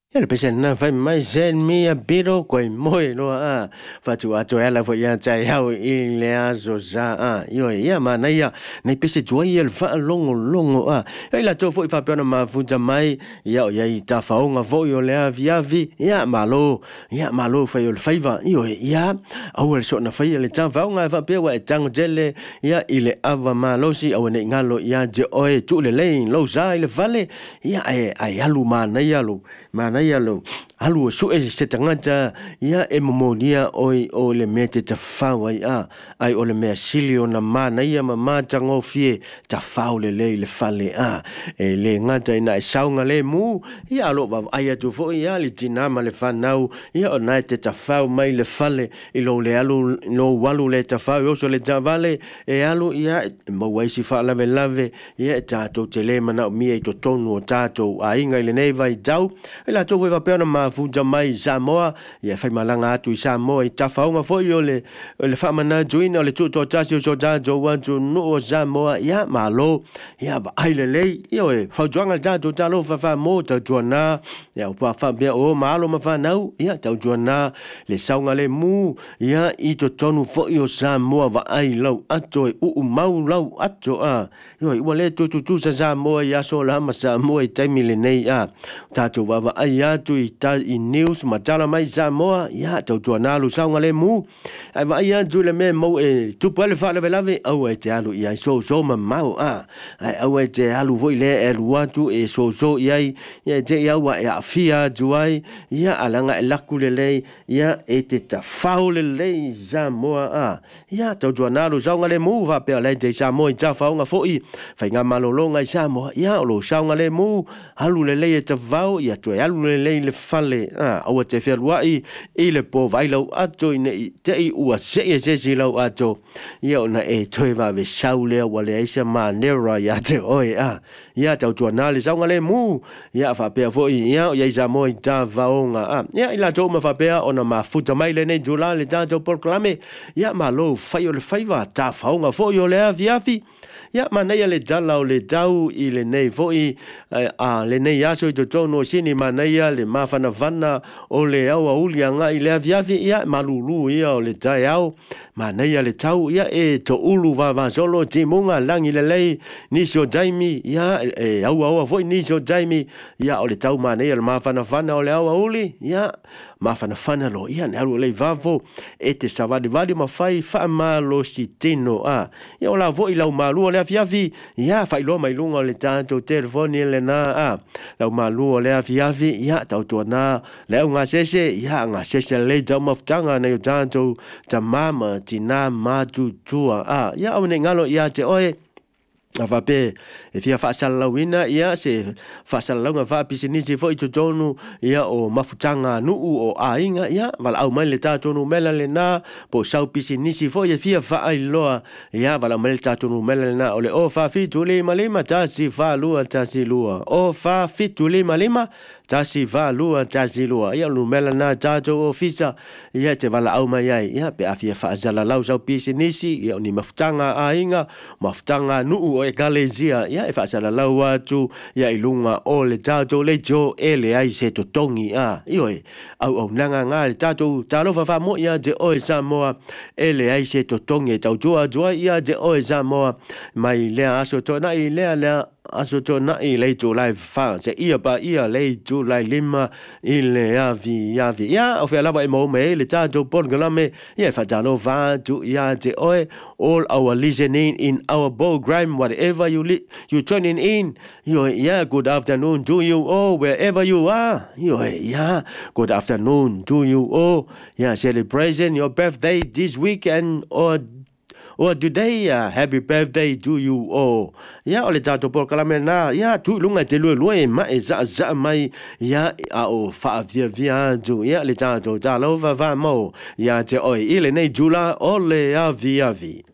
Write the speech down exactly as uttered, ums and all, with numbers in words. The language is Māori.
Ya le pesen na fai mai zen mi a biro koi moi no a fa tu a to ela fo ya tai hau i le a zo za a yo ya ma na ya nei pese jo ia fa longo longo a ai la to fo fa pe na ma fu ja mai ya ya i ta fa nga fo yo le a via vi ya malo ya malo fa yo le faiva yo ya au le so na fa le ta fa nga fa pe wa tang jele ya ile ava malo si au nei ngalo ya je oe tu le le lo za ile vale ya ai ai alu ma na ya lo ma ya lo alu so e se tangata ya e momonia oi o le mete ta fawa ya ai o le me silio na mana ya mama tango fie ta faule le le fale a e le ngata ina e saunga le mu ya lo va ai tu fo ya le tinama le fanau ya o na te ta fau mai le fale i lo le alu lo walu le ta fau o so le javale e alu ya mo wai si fa lave lave ya ta to tele mana mi e to tonu o tato a inga le nei vai tau la to va pe na ma fu jamai Samoa ya fai malanga atu Samoa i tafaunga fo yo le le fa mana joina le tu to tasi so ja jo wan tu no Samoa ya malo ya ba ai le le yo e fa joanga ja to talo fa fa mo ta jona ya pa fa be o malo ma fa nau ya ta jona le saunga le mu ya i to tonu fo yo Samoa va ai lo ato u u mau lo ato a yo i wale tu tu tu sa Samoa ya so la ma Samoa i taimi le nei a ta tu va va ai ya tu i ta i news matala mai Samoa ya tau tuana lu saunga le mu ai va ia tu le me mo e tu pale fa le lave au e te alu ia so so ma mau a ai au e te alu voi le e luatu e so so ia ia te ia wa ia fia juai ia alanga e laku le le ia e te ta faule le Samoa a ia tau tuana lu saunga le mu va pe le te Samoa i ta faunga foi fa nga malolonga i Samoa ia lo saunga le mu alu le le e te vau ia tu alu le le le fale ah o te ferwai i le po vai lo ato i te i ua se e se si lo ato ia ona e toi va ve saule wa le isa manera ia te oi ah ia tau tu anale saunga le mu ia fa pe fo ia ia isa mo i ta vaonga ah ia ila to ma fa pe ona ma futa mai le nei jula le tanto proclame ia ma lo fai o le faiva ta vaonga fo yo le aviafi ya mana ya le jala o le tau i le nei foi a le nei aso i to tono sini mana ya le mafana vana o le au ulia nga i le aviavi ya malulu ia o le tai au mana ya le tau ya e to ulu va va solo timunga langi le lei nisio jaimi ya e au au foi nisio jaimi ya o le tau mana ya le mafana vana o le au uli ya mafana fana lo ia ne alu le vavo e te savadi vadi mafai fa malo sitino a ya o la vo i lau malu le afiafi ya fai lo mai lunga le tanto telefoni le na a lau malu le afiafi ya tau to na le nga sese ya nga sese le dam of tanga na yo tanto tamama tina matu tua a ya o ne ngalo ya te oe ava pe e fia fa salawina ia se fa salawanga fa pisinisi fo i tonu ia o mafutanga nu o ainga ia vala au mai le tatonu mela le na po sau pisinisi fo ia fia fa ai loa ia vala mai le tatonu mela le na o le o fa fitu le malima tasi fa lua tasi lua o fa fitu le malima tasi fa lua tasi lua ia lu mela na tato ofisa ia te vala au mai ai ia pe afia fa zala lau sau pisinisi ia ni mafutanga ainga mafutanga nu e galezia ya e fa sala lau atu ya ilunga o le tato le jo ele ai se to tongi a io e au au nanga nga le tato talo fa fa mo ya de o Samoa ele ai se to tongi tau joa joa ya de o Samoa mai le aso to na i le le aso to na i le to live fa se ia pa ia le to lai lima ile avi avi ya o fa lava e mo me le tato por galame ya fa talo va tu ya de o all our listening in our program whatever you li you tuning in yo yeah good afternoon to you all wherever you are yo yeah good afternoon to you all yeah celebrating your birthday this weekend or or today uh, happy birthday to you all ya ole tato por kalamena ya tu lunga te lu lu ma e za za mai ya a o fa via via tu ya le tato ta lo va va mo ya te oi ile nei jula ole ya via vi